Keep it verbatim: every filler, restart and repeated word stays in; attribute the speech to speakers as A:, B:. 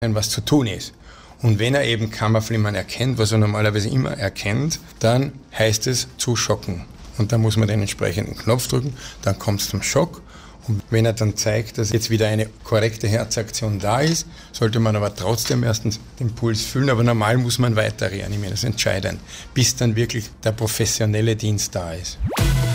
A: was zu tun ist. Und wenn er eben Kammerflimmern erkennt, was er normalerweise immer erkennt, dann heißt es zu schocken. Und dann muss man den entsprechenden Knopf drücken, dann kommt es zum Schock. Und wenn er dann zeigt, dass jetzt wieder eine korrekte Herzaktion da ist, sollte man aber trotzdem erstens den Puls fühlen, aber normal muss man weiter reanimieren, das ist entscheidend, bis dann wirklich der professionelle Dienst da ist.